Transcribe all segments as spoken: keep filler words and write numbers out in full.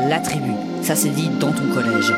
la tribu. Ça s'est dit dans ton collège.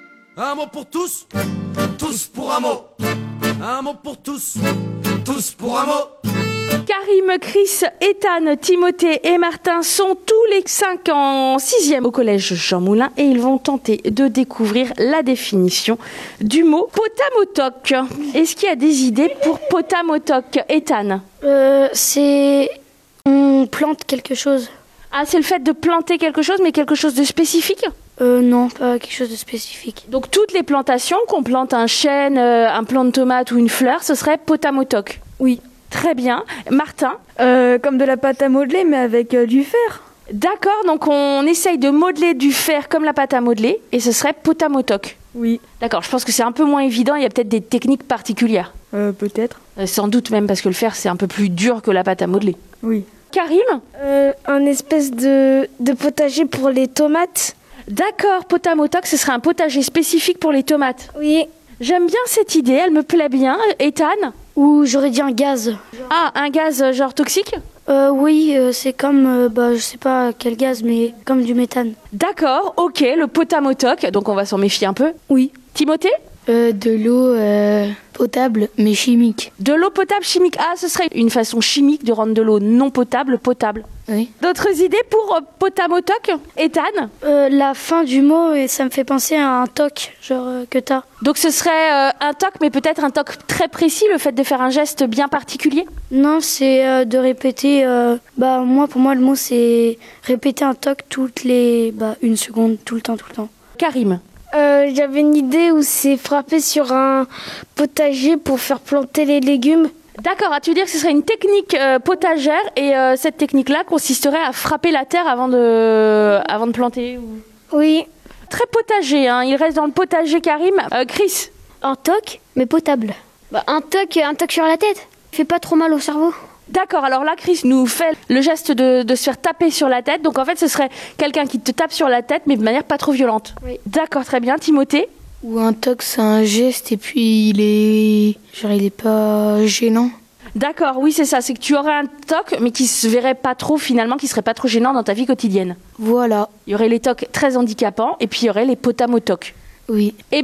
Un mot pour tous, tous pour un mot. Un mot pour tous, tous pour un mot. Karim, Chris, Ethan, Timothée et Martin sont tous les cinq en sixième au collège Jean Moulin et ils vont tenter de découvrir la définition du mot potamotoc. Est-ce qu'il y a des idées pour potamotoc, Ethan? euh, C'est... on plante quelque chose. Ah, c'est le fait de planter quelque chose, mais quelque chose de spécifique? Euh, non, pas quelque chose de spécifique. Donc toutes les plantations, qu'on plante un chêne, euh, un plant de tomate ou une fleur, ce serait potamotoc? Oui. Très bien. Martin? euh, Comme de la pâte à modeler, mais avec euh, du fer. D'accord, donc on essaye de modeler du fer comme la pâte à modeler, et ce serait potamotoc. Oui. D'accord, je pense que c'est un peu moins évident, il y a peut-être des techniques particulières. Euh, peut-être. Euh, sans doute même, parce que le fer, c'est un peu plus dur que la pâte à modeler. Oui. Karim? euh, Un espèce de, de potager pour les tomates. D'accord, potamotoc, ce serait un potager spécifique pour les tomates. Oui. J'aime bien cette idée, elle me plaît bien. Ethan? Ou j'aurais dit un gaz. Ah, un gaz euh, genre toxique? Euh, oui, euh, c'est comme, euh, bah, je sais pas quel gaz, mais comme du méthane. D'accord, ok, le potamotoc, donc on va s'en méfier un peu. Oui. Timothée? Euh, de l'eau euh, potable, mais chimique. De l'eau potable chimique. Ah, ce serait une façon chimique de rendre de l'eau non potable potable. Oui. D'autres idées pour euh, potamotoc, Ethan? Euh, la fin du mot, et ça me fait penser à un toc, genre euh, que t'as. Donc ce serait euh, un toc, mais peut-être un toc très précis, le fait de faire un geste bien particulier? Non, c'est euh, de répéter. Euh, bah moi, pour moi, le mot c'est répéter un toc toutes les, bah une seconde, tout le temps, tout le temps. Karim? Euh, j'avais une idée où c'est frapper sur un potager pour faire planter les légumes. D'accord, ah, tu veux dire que ce serait une technique euh, potagère et euh, cette technique-là consisterait à frapper la terre avant de, avant de planter ou... Oui. Très potager, hein. Il reste dans le potager, Karim. Euh, Chris? Un toc, mais potable. Bah, un toc, un toc sur la tête. Fait pas trop mal au cerveau. D'accord, alors là, Chris nous fait le geste de, de se faire taper sur la tête. Donc en fait, ce serait quelqu'un qui te tape sur la tête, mais de manière pas trop violente. Oui. D'accord, très bien. Timothée? Ou un toc, c'est un geste et puis il est... genre il est pas gênant. D'accord, oui, c'est ça. C'est que tu aurais un toc, mais qui se verrait pas trop finalement, qui serait pas trop gênant dans ta vie quotidienne. Voilà. Il y aurait les tocs très handicapants et puis il y aurait les potamotocs. Oui. Eh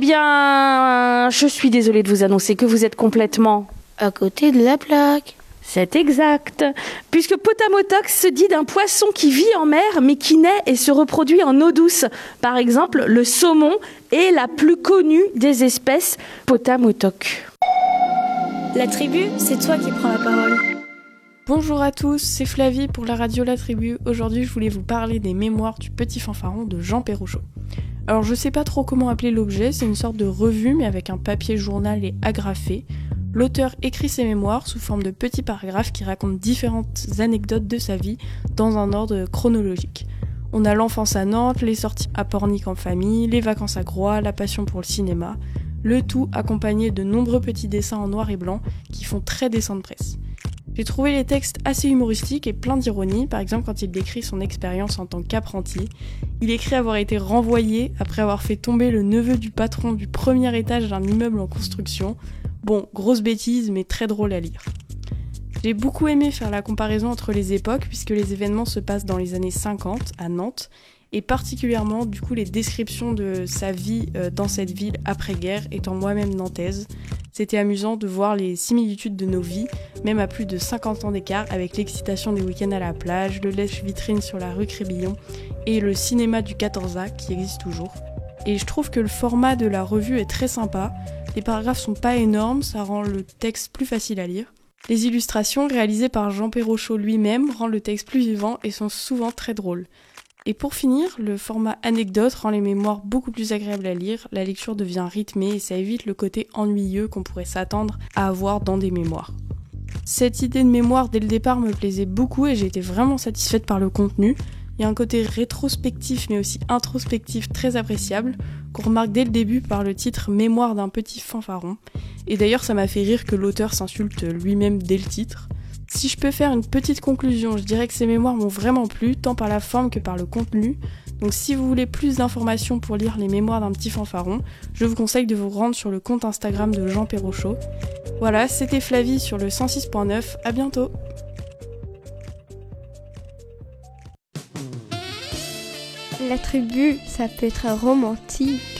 bien, je suis désolée de vous annoncer que vous êtes complètement... À côté de la plaque. C'est exact. Puisque potamotoc se dit d'un poisson qui vit en mer, mais qui naît et se reproduit en eau douce. Par exemple, le saumon est la plus connue des espèces potamotoc. La tribu, c'est toi qui prends la parole. Bonjour à tous, c'est Flavie pour la radio La Tribu. Aujourd'hui, je voulais vous parler des mémoires du petit fanfaron de Jean Perrochot. Alors, je sais pas trop comment appeler l'objet, c'est une sorte de revue, mais avec un papier journal et agrafé. L'auteur écrit ses mémoires sous forme de petits paragraphes qui racontent différentes anecdotes de sa vie dans un ordre chronologique. On a l'enfance à Nantes, les sorties à Pornic en famille, les vacances à Groix, la passion pour le cinéma, le tout accompagné de nombreux petits dessins en noir et blanc qui font très dessin de presse. J'ai trouvé les textes assez humoristiques et plein d'ironie, par exemple quand il décrit son expérience en tant qu'apprenti. Il écrit avoir été renvoyé après avoir fait tomber le neveu du patron du premier étage d'un immeuble en construction. Bon, grosse bêtise, mais très drôle à lire. J'ai beaucoup aimé faire la comparaison entre les époques, puisque les événements se passent dans les années cinquante, à Nantes, et particulièrement, du coup, les descriptions de sa vie euh, dans cette ville après-guerre, étant moi-même nantaise. C'était amusant de voir les similitudes de nos vies, même à plus de cinquante ans d'écart, avec l'excitation des week-ends à la plage, le lèche-vitrine sur la rue Crébillon, et le cinéma du quatorze A, qui existe toujours. Et je trouve que le format de la revue est très sympa. Les paragraphes sont pas énormes, ça rend le texte plus facile à lire. Les illustrations réalisées par Jean Perrochot lui-même rendent le texte plus vivant et sont souvent très drôles. Et pour finir, le format anecdote rend les mémoires beaucoup plus agréables à lire, la lecture devient rythmée et ça évite le côté ennuyeux qu'on pourrait s'attendre à avoir dans des mémoires. Cette idée de mémoire dès le départ me plaisait beaucoup et j'ai été vraiment satisfaite par le contenu. Il y a un côté rétrospectif mais aussi introspectif très appréciable, qu'on remarque dès le début par le titre « Mémoire d'un petit fanfaron ». Et d'ailleurs ça m'a fait rire que l'auteur s'insulte lui-même dès le titre. Si je peux faire une petite conclusion, je dirais que ces mémoires m'ont vraiment plu, tant par la forme que par le contenu. Donc si vous voulez plus d'informations pour lire les mémoires d'un petit fanfaron, je vous conseille de vous rendre sur le compte Instagram de Jean Perrochot. Voilà, c'était Flavie sur le cent six point neuf, à bientôt. La tribu, ça peut être romantique.